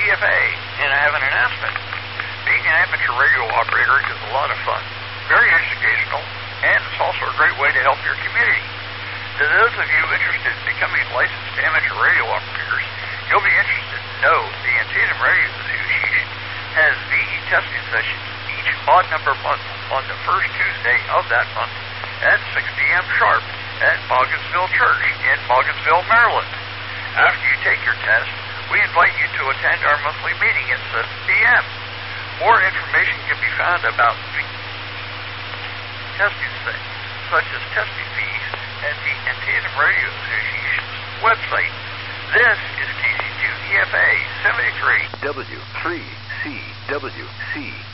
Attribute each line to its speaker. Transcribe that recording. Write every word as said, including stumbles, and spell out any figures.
Speaker 1: F A, and I have an announcement. Being an amateur radio operator is a lot of fun, very educational, and it's also a great way to help your community. To those of you interested in becoming licensed amateur radio operators, you'll be interested to know the Antietam Radio Association has V E testing sessions each odd number month on the first Tuesday of that month at six p.m. sharp at Bogginsville Church in Bogginsville, Maryland. After you take your test, we invite you to attend our monthly meeting at seven p.m. More information can be found about testing things, such as testing fees, at the Antietam Radio Association's website. This is K C two E F A seventy-three
Speaker 2: W three C W C.